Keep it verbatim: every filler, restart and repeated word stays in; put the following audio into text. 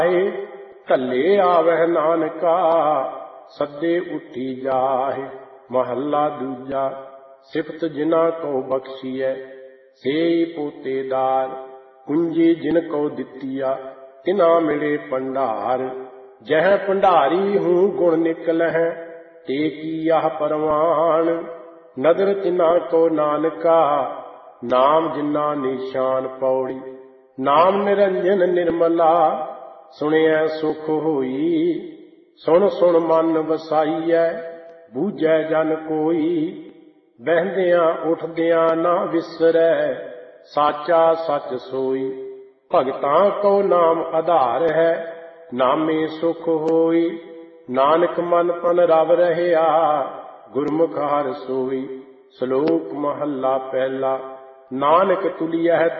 ਧੱਲੇ ਆਵਹਿ ਨਾਨਕਾ ਸੱਦੇ ਉੱਠੀ ਜਾਹਿ। ਮਹੱਲਾ ਦੂਜਾ। ਸਿਫਤ ਜਿਨਾ ਕੋ ਬਖਸ਼ੀਐ ਸੇਈ ਪੋਤੇਦਾਰ। ਕੁੰਜੀ ਜਿਨ ਕੋ ਦਿੱਤੀਆ ਤਿਨਾ ਮਿਲੇ ਭੰਡਾਰ। ਜਹ ਭੰਡਾਰੀ ਹੂੰ ਗੁਣ ਨਿਕਲਹਿ ਤੇ ਕੀ ਆਹ ਪਰਵਾਨ। ਨਦਰ ਤਿਨਾ ਕੋ ਨਾਨਕਾ ਨਾਮ ਜਿਨਾ ਨਿਸ਼ਾਨ। ਪੌੜੀ। ਨਾਮ ਨਿਰੰਜਨ ਨਿਰਮਲਾ ਸੁਣਿਐ ਸੁਖ ਹੋਈ। ਸੁਣ ਸੁਣ ਮਨ ਵਸਾਈਐ ਬੂਝੈ ਜਨ ਕੋਈ। ਬਹਿੰਦਿਆਂ ਉੱਠਦਿਆਂ ਨਾ ਵਿਸਰੈ ਸਾਚਾ ਸੱਚ ਸੋਈ। ਭਗਤਾਂ ਕੋ ਨਾਮ ਆਧਾਰ ਹੈ ਨਾਮੇ ਸੁਖ ਹੋਈ। ਨਾਨਕ ਮਨ ਤਨ ਰਵ ਰਹਿਆ ਗੁਰਮੁਖ ਹਰਿ ਸੋਈ। ਸ਼ਲੋਕ ਮਹੱਲਾ ਪਹਿਲਾ। ਨਾਨਕ ਤੁਲੀਐ